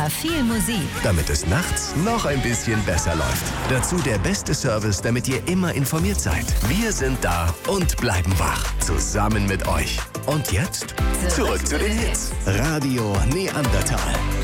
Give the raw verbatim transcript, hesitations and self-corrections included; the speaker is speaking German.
immer viel Musik. Damit es nachts noch ein bisschen besser läuft. Dazu der beste Service, damit ihr immer informiert seid. Wir sind da und bleiben wach. Zusammen mit euch. Und jetzt zurück zu den Hits. Radio Neandertal.